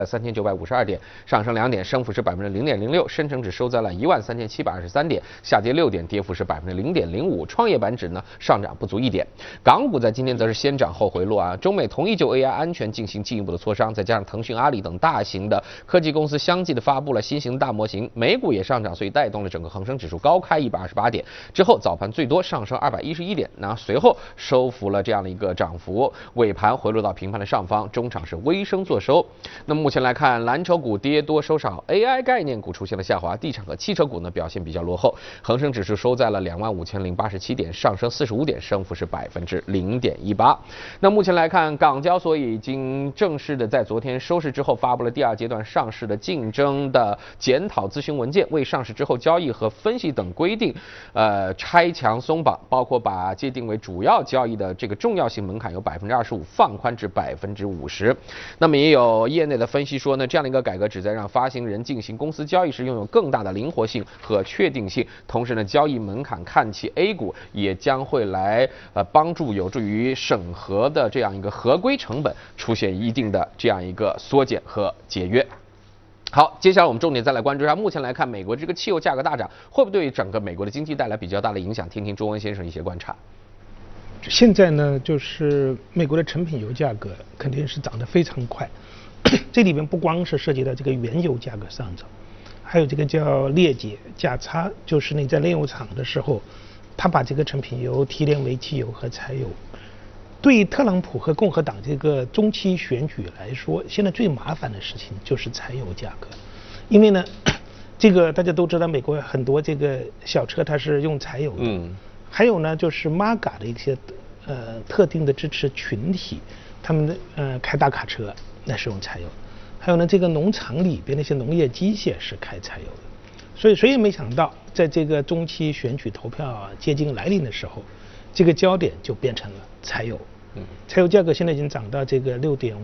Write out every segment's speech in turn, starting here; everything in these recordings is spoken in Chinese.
3952点，上升2点，升幅是0.06%。深成指收在了13723点，下跌6点，跌幅是0.05%。创业板指呢上涨不足1点。港股在今天则是先涨后回落啊。中美同意就 AI 安全进行进一步的磋商，再加上腾讯、阿里等大型的科技公司相继的发布了新型大模型，美股也上涨，所以带动了整个恒生指数高开128点，之后早盘最多上升211点，那随后收复了这样的一个涨幅，尾盘回落到平盘的上方，中场是微升做收。那么目前来看，蓝筹股跌多收少 ，AI 概念股出现了下滑，地产和汽车股呢表现比较落后。恒生指数收在了25087点，上升45点，升幅是0.18%。那目前来看，港交所已经正式的在昨天收市之后发布了第2阶段上市的竞争的检讨咨询文件，为上市之后交易和分析等规定，拆墙松绑，包括把界定为主要交易的这个重要性门槛由25%放宽至50%。那么也有业内的分析说呢，这样的一个改革旨在让发行人进行公司交易时拥有更大的灵活性和确定性，同时呢，交易门槛看齐 A 股也将会来帮助有助于审核的这样一个合规成本出现一定的这样一个缩减和节约。好，接下来我们重点再来关注一下，目前来看，美国这个汽油价格大涨，会不会对整个美国的经济带来比较大的影响？听听周文先生一些观察。 现在呢，就是美国的成品油价格肯定是涨得非常快，这里边不光是涉及到这个原油价格上涨，还有这个叫裂解价差，就是你在炼油厂的时候，他把这个成品油提炼为汽油和柴油。对特朗普和共和党这个中期选举来说，现在最麻烦的事情就是柴油价格，因为呢，这个大家都知道，美国很多这个小车它是用柴油的，还有呢，就是 MAGA 的一些特定的支持群体，他们开大卡车那是用柴油，还有呢，这个农场里边那些农业机械是开柴油的，所以谁也没想到，在这个中期选举投票接近来临的时候，这个焦点就变成了柴油。柴油价格现在已经涨到这个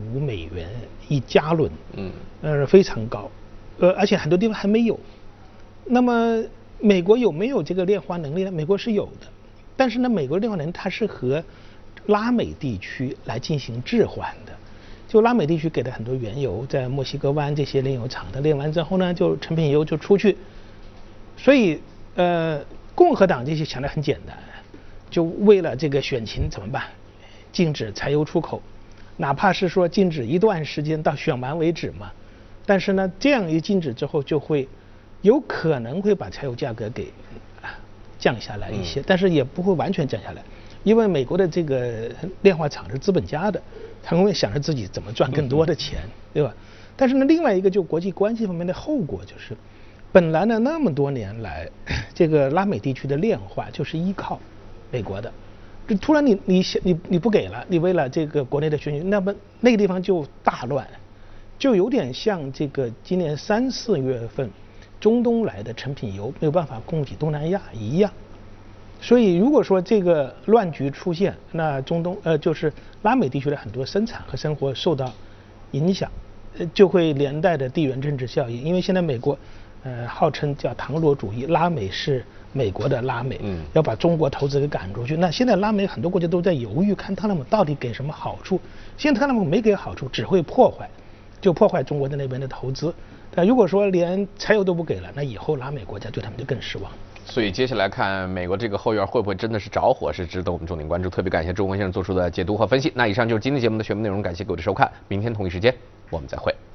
$6.51加仑，非常高，而且很多地方还没有。那么美国有没有这个炼化能力呢？美国是有的，但是呢，美国炼化能力它是和拉美地区来进行置换的。就拉美地区给的很多原油，在墨西哥湾这些炼油厂的炼完之后呢，就成品油就出去。所以共和党这些想的很简单，就为了这个选情怎么办？禁止柴油出口，哪怕是说禁止一段时间到选完为止嘛。但是呢，这样一禁止之后，就会有可能会把柴油价格给降下来一些，但是也不会完全降下来，因为美国的这个炼化厂是资本家的，他们会想着自己怎么赚更多的钱，对吧？但是呢，另外一个就国际关系方面的后果就是，本来呢那么多年来，这个拉美地区的炼化就是依靠美国的。突然你不给了，你为了这个国内的选举，那么那个地方就大乱，就有点像这个今年3、4月份中东来的成品油没有办法供给东南亚一样。所以如果说这个乱局出现，那中东就是拉美地区的很多生产和生活受到影响，就会连带的地缘政治效应。因为现在美国号称叫唐罗主义，拉美是美国的拉美，要把中国投资给赶出去。那现在拉美很多国家都在犹豫，看特朗普到底给什么好处。现在特朗普没给好处，只会破坏，就破坏中国的那边的投资。但如果说连柴油都不给了，那以后拉美国家对他们就更失望。 所以接下来看美国这个后院会不会真的是着火，是值得我们重点关注。特别感谢周文先生做出的解读和分析。那以上就是今天节目的全部内容，感谢各位的收看，明天同一时间我们再会。